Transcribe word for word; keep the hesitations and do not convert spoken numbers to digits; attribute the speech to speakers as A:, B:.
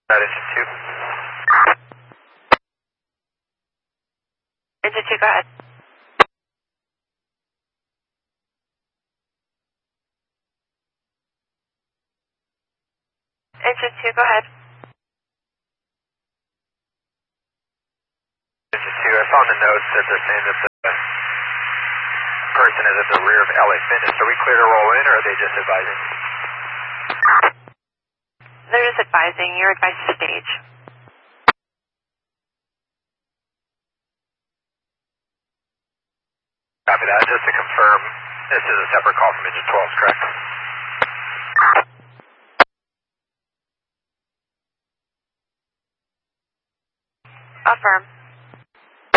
A: That engine two.
B: Engine two, go ahead. Engine two, go ahead.
A: Engine two, I saw in the notes that they're saying that the person is at the rear of L A Fitness. Are we clear to roll in, or are they just advising?
B: They're just advising. You're advised to stage.
A: Copy that. Just to confirm, this is a separate call from engine twelve, correct?
B: Affirm.